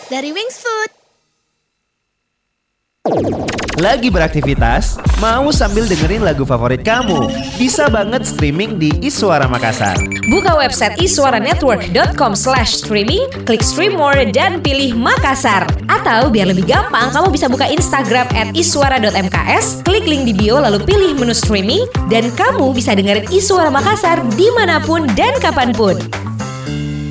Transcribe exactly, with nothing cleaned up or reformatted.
dari Wings Food. Lagi beraktivitas? Mau sambil dengerin lagu favorit kamu? Bisa banget streaming di Iswara Makassar. Buka website iswaranetwork dot com slash streaming, klik stream more dan pilih Makassar. Atau biar lebih gampang, kamu bisa buka Instagram at iswara dot m k s, klik link di bio lalu pilih menu streaming, dan kamu bisa dengerin Iswara Makassar dimanapun dan kapanpun.